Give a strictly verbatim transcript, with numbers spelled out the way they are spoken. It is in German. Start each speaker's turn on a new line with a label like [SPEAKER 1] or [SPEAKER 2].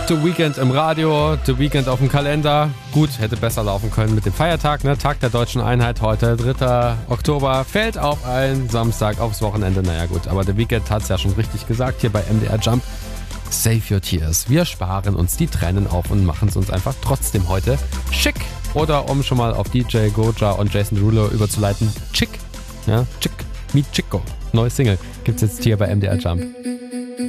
[SPEAKER 1] The Weeknd im Radio, The Weeknd auf dem Kalender. Gut, hätte besser laufen können mit dem Feiertag, ne? Tag der Deutschen Einheit heute, dritter Oktober, fällt auf einen Samstag aufs Wochenende. Naja gut, aber The Weeknd hat es ja schon richtig gesagt hier bei M D R Jump. Save your tears. Wir sparen uns die Tränen auf und machen es uns einfach trotzdem heute schick. Oder um schon mal auf D J Goja und Jason Derulo überzuleiten, Chick. Ja, Chick, Meet Chico. Neues Single gibt's jetzt hier bei M D R Jump.